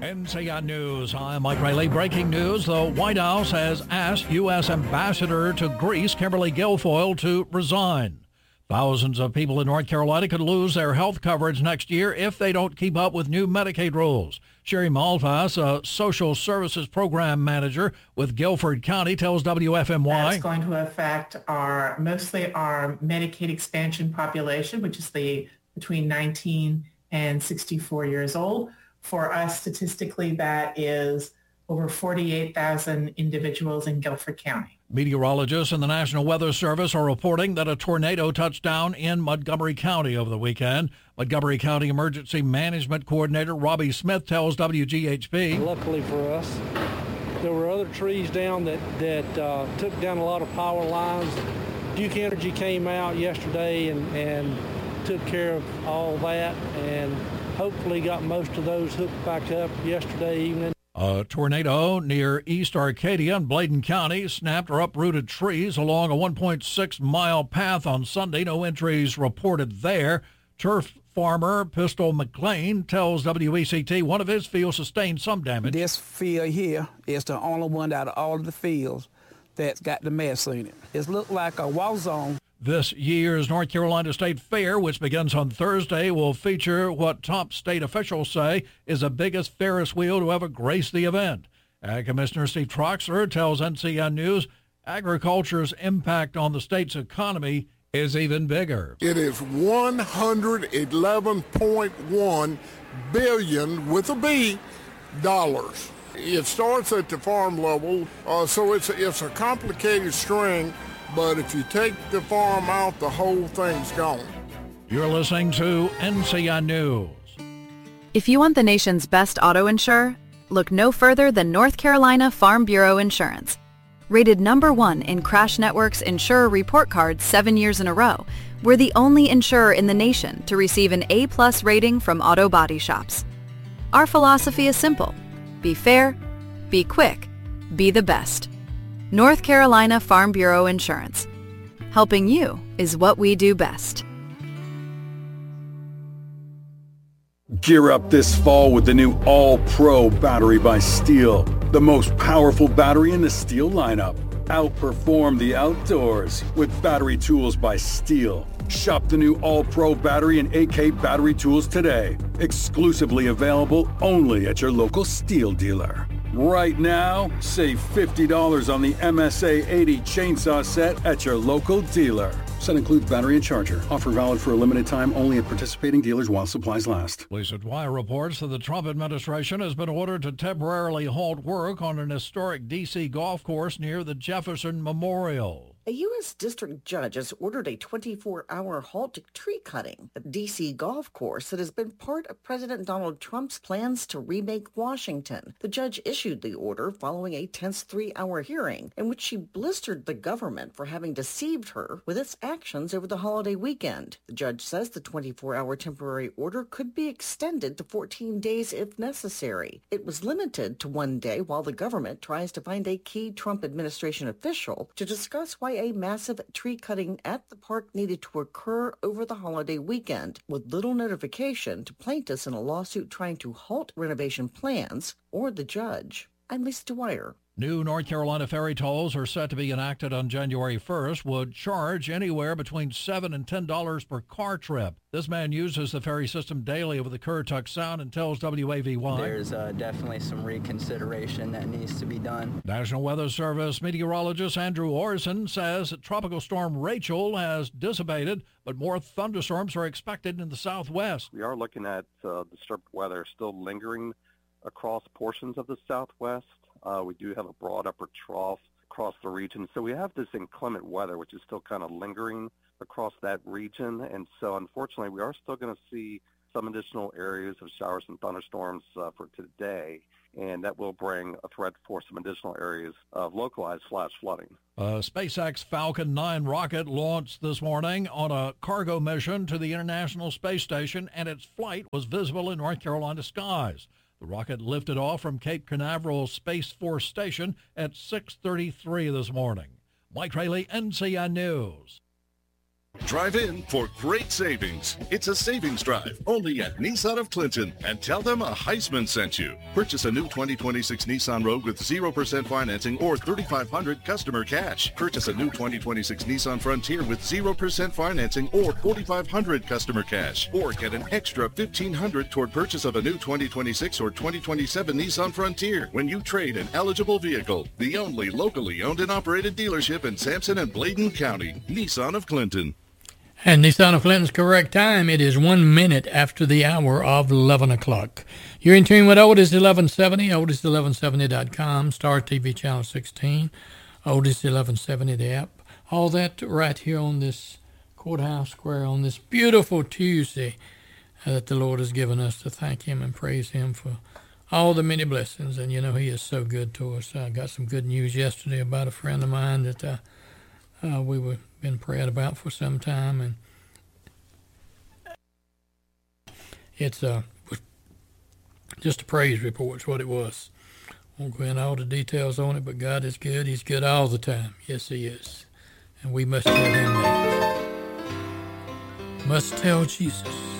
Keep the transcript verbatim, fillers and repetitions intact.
N C I News. I'm Mike Riley. Breaking news. The White House has asked U S Ambassador to Greece, Kimberly Guilfoyle, to resign. Thousands of people in North Carolina could lose their health coverage next year if they don't keep up with new Medicaid rules. Sherry Malpass, a social services program manager with Guilford County, tells W F M Y. That's going to affect our mostly our Medicaid expansion population, which is the between nineteen and sixty-four years old. For us, statistically, that is over forty-eight thousand individuals in Guilford County. Meteorologists and the National Weather Service are reporting that a tornado touched down in Montgomery County over the weekend. Montgomery County Emergency Management Coordinator Robbie Smith tells W G H P. Luckily for us, there were other trees down that, that uh, took down a lot of power lines. Duke Energy came out yesterday and, and took care of all that and hopefully got most of those hooked back up yesterday evening. A tornado near East Arcadia in Bladen County snapped or uprooted trees along a one point six mile path on Sunday. No injuries reported there. Turf farmer Pistol McLean tells W E C T one of his fields sustained some damage. This field here is the only one out of all of the fields that's got the mess in it. It looked like a war zone. This year's North Carolina State Fair, which begins on Thursday, will feature what top state officials say is the biggest Ferris wheel to ever grace the event. Ag Commissioner Steve Troxler tells N C I News agriculture's impact on the state's economy is even bigger. It is one hundred eleven point one billion dollars with a B dollars. It starts at the farm level, uh, so it's a, it's a complicated string. But if you take the farm out, the whole thing's gone. You're listening to N C I News. If you want the nation's best auto insurer, look no further than North Carolina Farm Bureau Insurance. Rated number one in Crash Network's Insurer Report Card seven years in a row, we're the only insurer in the nation to receive an A-plus rating from auto body shops. Our philosophy is simple. Be fair, be quick, be the best. North Carolina Farm Bureau Insurance. Helping you is what we do best. Gear up this fall with the new All-Pro battery by Steel. The most powerful battery in the Steel lineup. Outperform the outdoors with battery tools by Steel. Shop the new All-Pro battery and A K battery tools today. Exclusively available only at your local Steel dealer. Right now, save fifty dollars on the M S A eighty chainsaw set at your local dealer. Set includes battery and charger. Offer valid for a limited time only at participating dealers while supplies last. Lisa Dwyer reports that the Trump administration has been ordered to temporarily halt work on an historic D C golf course near the Jefferson Memorial. A U S district judge has ordered a twenty-four hour halt to tree cutting at D C golf course that has been part of President Donald Trump's plans to remake Washington. The judge issued the order following a tense three hour hearing in which she blistered the government for having deceived her with its actions over the holiday weekend. The judge says the twenty-four hour temporary order could be extended to fourteen days if necessary. It was limited to one day while the government tries to find a key Trump administration official to discuss why a massive tree cutting at the park needed to occur over the holiday weekend, with little notification to plaintiffs in a lawsuit trying to halt renovation plans or the judge. I'm Lisa Dwyer. New North Carolina ferry tolls are set to be enacted on January first, would charge anywhere between seven dollars and ten dollars per car trip. This man uses the ferry system daily over the Currituck Sound and tells W A V Y. There's uh, definitely some reconsideration that needs to be done. National Weather Service meteorologist Andrew Orson says that Tropical Storm Rachel has dissipated, but more thunderstorms are expected in the southwest. We are looking at uh, disturbed weather still lingering across portions of the southwest. Uh, we do have a broad upper trough across the region. So we have this inclement weather, which is still kind of lingering across that region. And so, unfortunately, we are still going to see some additional areas of showers and thunderstorms uh, for today. And that will bring a threat for some additional areas of localized flash flooding. A SpaceX Falcon nine rocket launched this morning on a cargo mission to the International Space Station, and its flight was visible in North Carolina skies. The rocket lifted off from Cape Canaveral Space Force Station at six thirty-three this morning. Mike Rayleigh, N C I News. Drive in for great savings. It's a savings drive only at Nissan of Clinton, and tell them a Heisman sent you. Purchase a new twenty twenty-six Nissan Rogue with zero percent financing or thirty-five hundred dollars customer cash. Purchase a new twenty twenty-six Nissan Frontier with zero percent financing or forty-five hundred dollars customer cash. Or get an extra fifteen hundred dollars toward purchase of a new twenty twenty-six or twenty twenty-seven Nissan Frontier when you trade an eligible vehicle. The only locally owned and operated dealership in Sampson and Bladen County. Nissan of Clinton. And Nissan of Clinton's correct time, it is one minute after the hour of eleven o'clock. You're in tune with Otis eleven seventy, otis eleven seventy dot com, Star T V Channel sixteen, Otis eleven seventy, the app. All that right here on this Courthouse Square on this beautiful Tuesday that the Lord has given us to thank Him and praise Him for all the many blessings. And, you know, He is so good to us. I got some good news yesterday about a friend of mine that uh, uh, we were been praying about for some time, and it's uh, just a praise report is what it was. Won't go into all the details on it, but God is good. He's good all the time. Yes, He is. And we must tell Him that. Must tell Jesus.